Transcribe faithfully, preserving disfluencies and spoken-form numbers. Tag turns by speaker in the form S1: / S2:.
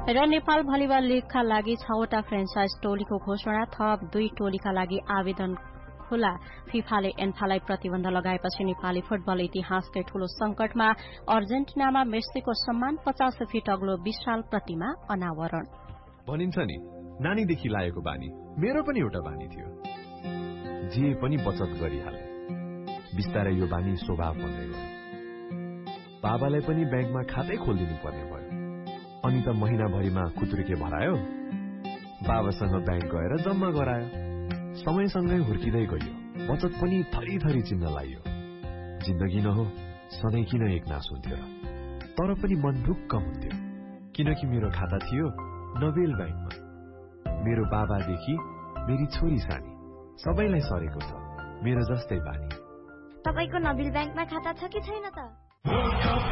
S1: र नेपाल भलिबल लीगका लागि छवटा फ्रेन्चाइज टोलीको घोषणा, थप दुई टोलीका लागि आवेदन खुला। फिफाले एन्फालाई प्रतिबन्ध लगाएपछि नेपाली फुटबल इतिहासकै ठूलो संकटमा। अर्जेन्टिनामा मेस्सीको सम्मान, पचास फीट अग्लो विशाल प्रतिमा अनावरण।
S2: भनिन्छ नि, नानीदेखि लागेको बानी मेरो पनि एउटा बानी थियो, जे पनि बचत गरिहाल्ने। बिस्तारै यो बानी स्वभाव बन्दै गयो। बाबालाई पनि ब्याङ्कमा खातै खोलिदिनु पर्ने भयो। अनि त महिनाभरिमा खुत्रुके भरायो, बाबासँग ब्याङ्क गएर जम्मा गरायो। समयसँगै हुर्किँदै गयो, बचत पनि थरी थरी चिन्न लाग्यो। जिन्दगी न हो, सधैँ किन एक नास हुन्थ्यो र? तर पनि मन ढुक्क हुन्थ्यो, किनकि मेरो खाता थियो नोबेल ब्याङ्कमा। मेरो बाबादेखि मेरी छोरी सानी सबैलाई सरेको छ मेरो जस्तै बानी।
S3: तपाईको नोबेल ब्याङ्कमा खाता छ कि छैन त?